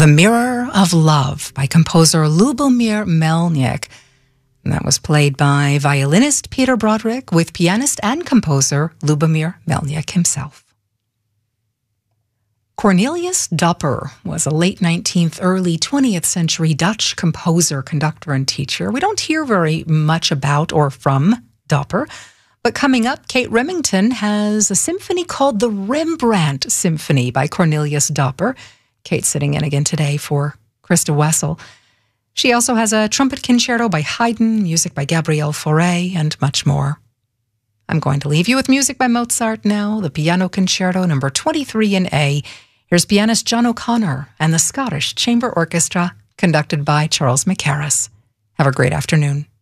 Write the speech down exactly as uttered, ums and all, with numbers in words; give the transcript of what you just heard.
The Mirror of Love by composer Lubomir Melnik. And that was played by violinist Peter Broderick with pianist and composer Lubomir Melnik himself. Cornelius Dopper was a late nineteenth, early twentieth century Dutch composer, conductor, and teacher. We don't hear very much about or from Dopper, but coming up, Kate Remington has a symphony called the Rembrandt Symphony by Cornelius Dopper. Kate's sitting in again today for Krista Wessel. She also has a trumpet concerto by Haydn, music by Gabriel Fauré, and much more. I'm going to leave you with music by Mozart now, the Piano Concerto number twenty-three in A. Here's pianist John O'Connor and the Scottish Chamber Orchestra, conducted by Charles Mackerras. Have a great afternoon.